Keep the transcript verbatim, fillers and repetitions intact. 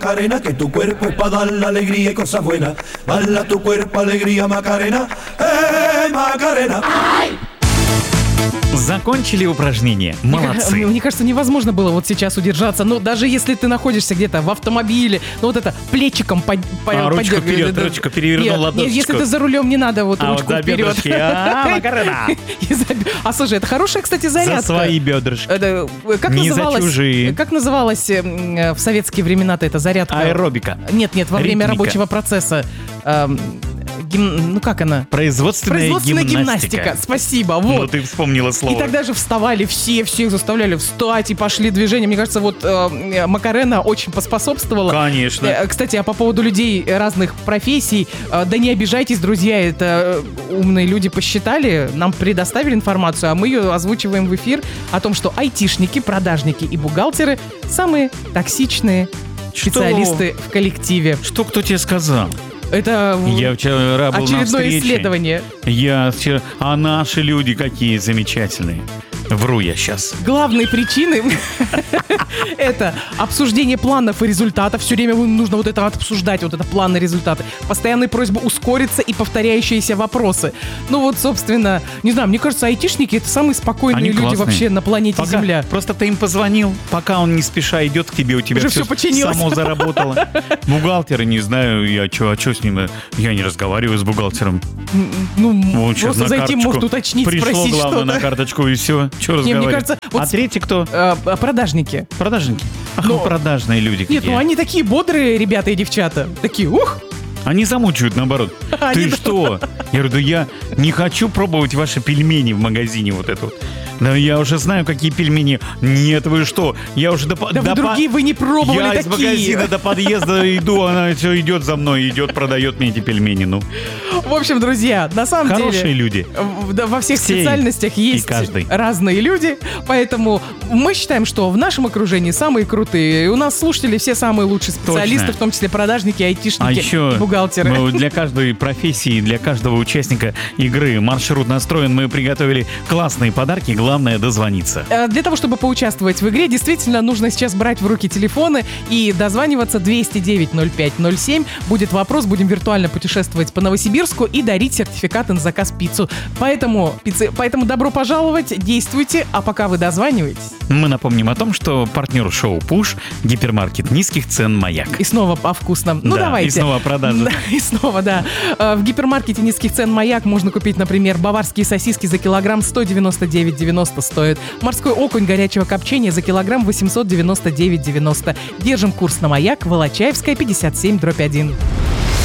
Macarena, que tu cuerpo es para dar la alegría y cosas buenas. Bala tu cuerpo, alegría, Macarena, eh, Macarena. Закончили упражнение. Молодцы. Мне, мне кажется, невозможно было вот сейчас удержаться. Но даже если ты находишься где-то в автомобиле, ну вот это плечиком под, по, А, ручка подергивай, вперед, да, ручка перевернул, нет, ладошечку. Нет, если ты за рулем, не надо вот А ручку вот за вперед. бедрышки. А, Макарена. И за- А слушай, это хорошая, кстати, зарядка. За свои бедрышки. Это, как Не за называлась, чужие. Как называлась м, э, в советские времена-то эта зарядка? Аэробика. Нет, нет, во время Ритмика. рабочего процесса. Эм, гим- Ну как она? Производственная, Производственная гимнастика. гимнастика. Спасибо, Ну, вот. ты вспомнила слово. И тогда же вставали все, всех заставляли встать и пошли движения. Мне кажется, вот э, Макарена очень поспособствовала. Конечно. Э, Кстати, а по поводу людей разных профессий, э, да не обижайтесь, друзья, это э, умные люди посчитали, нам предоставили информацию, а мы ее озвучиваем в эфир о том, что айтишники, продажники и бухгалтеры самые токсичные Что? специалисты в коллективе. Что кто тебе сказал? Это в- Я вчера был на очередное встрече. исследование. Я вчера... А наши люди какие замечательные. Вру я сейчас. Главной причиной это обсуждение планов и результатов. Все время нужно вот это обсуждать, вот это планы и результаты. Постоянная просьба ускориться и повторяющиеся вопросы. Ну вот, собственно, не знаю, мне кажется, айтишники — это самые спокойные Они люди классные. вообще на планете Пока- Земля. Просто ты им позвонил, пока он не спеша идет к тебе, у тебя Уже все, всё починилось. само заработало. Бухгалтеры, не знаю, я что, а что с ним? Я не разговариваю с бухгалтером. Ну, Вот щас просто на зайти, карточку. может, уточнить, Пришло, спросить главное, что-то. на карточку и все. Что Не, мне разговаривать? кажется, вот А с- третий кто? Э, Продажники. Продажники. Ах, Но- вы продажные люди Нет, какие. ну они такие бодрые ребята и девчата. Такие, ух! Они замучают, наоборот. Они Ты да. что? Я говорю, да я не хочу пробовать ваши пельмени в магазине вот это вот. Да я уже знаю, какие пельмени. Нет, вы что? Я уже до... по- Да до вы по- другие вы не пробовали Я из такие. магазина до подъезда иду, она все идет за мной, идет, продает мне эти пельмени. Ну, В общем, друзья, на самом хорошие деле... люди. В- да, во всех Все специальностях и есть каждый. разные люди, поэтому мы считаем, что в нашем окружении самые крутые. И у нас слушатели все самые лучшие специалисты, Точно. в том числе продажники, айтишники, А еще бухгалтеры. ну, для каждой профессии, для каждого участника игры маршрут настроен. Мы приготовили классные подарки. Главное дозвониться. Э, Для того, чтобы поучаствовать в игре, действительно нужно сейчас брать в руки телефоны и дозваниваться двести девять ноль пять ноль семь. Будет вопрос, будем виртуально путешествовать по Новосибирску и дарить сертификаты на заказ пиццу. Поэтому, пиццы, поэтому добро пожаловать, действуйте, а пока вы дозваниваетесь. Мы напомним о том, что партнер шоу «Пуш» — гипермаркет низких цен «Маяк». И снова по вкусным. Ну, Да, давайте. и снова о продаже. Да, и снова, да. Э, В гипермаркете низких цен «Маяк» можно купить, например, баварские сосиски за килограмм сто девяносто девять девяносто стоит. Морской окунь горячего копчения за килограмм восемьсот девяносто девять девяносто. Держим курс на «Маяк», Волочаевская, пятьдесят семь дробь один.